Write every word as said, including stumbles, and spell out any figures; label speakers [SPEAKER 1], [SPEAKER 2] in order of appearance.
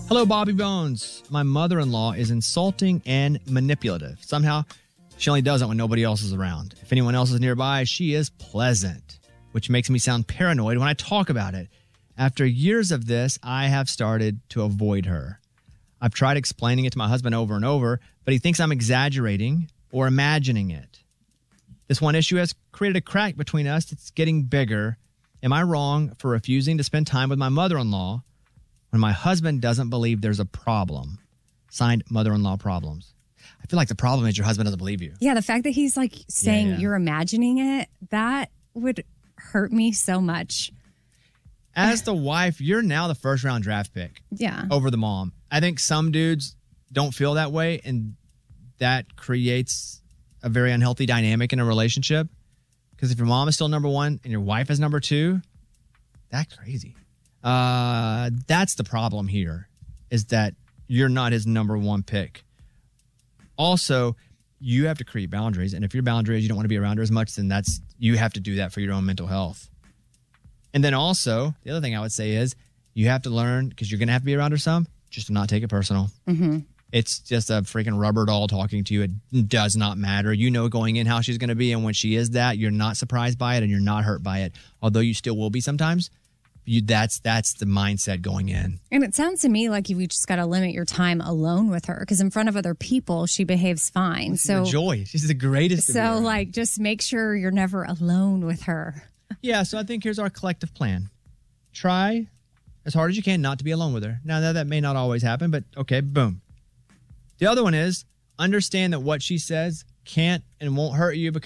[SPEAKER 1] Hello, Bobby Bones. My mother-in-law is insulting and manipulative. Somehow, she only does it when nobody else is around. If anyone else is nearby, she is pleasant, which makes me sound paranoid when I talk about it. After years of this, I have started to avoid her. I've tried explaining it to my husband over and over, but he thinks I'm exaggerating or imagining it. This one issue has created a crack between us that's getting bigger. Am I wrong for refusing to spend time with my mother-in-law when my husband doesn't believe there's a problem? Signed, Mother-in-law Problems. I feel like the problem is your husband doesn't believe you.
[SPEAKER 2] Yeah, the fact that he's like saying
[SPEAKER 1] Yeah, yeah.
[SPEAKER 2] you're imagining it, that would hurt me so much.
[SPEAKER 1] As the wife, you're now the first round draft pick.
[SPEAKER 2] Yeah.
[SPEAKER 1] Over the mom. I think some dudes don't feel that way, and that creates a very unhealthy dynamic in a relationship. Because if your mom is still number one and your wife is number two, that's crazy. Uh, that's the problem here, is that you're not his number one pick. Also, you have to create boundaries. And if your boundary is you don't want to be around her as much, then that's you have to do that for your own mental health. And then also, the other thing I would say is you have to learn, because you're going to have to be around her some, just to not take it personal.
[SPEAKER 2] Mm-hmm.
[SPEAKER 1] It's just a freaking rubber doll talking to you. It does not matter. You know going in how she's going to be. And when she is that, you're not surprised by it and you're not hurt by it. Although you still will be sometimes. You, that's that's the mindset going in.
[SPEAKER 2] And it sounds to me like you just got to limit your time alone with her, because in front of other people, she behaves fine.
[SPEAKER 1] She's
[SPEAKER 2] so
[SPEAKER 1] a joy. She's the greatest.
[SPEAKER 2] So like, just make sure you're never alone with her.
[SPEAKER 1] Yeah. So I think here's our collective plan. Try as hard as you can not to be alone with her. Now, that, that may not always happen, but okay, boom. The other one is understand that what she says can't and won't hurt you because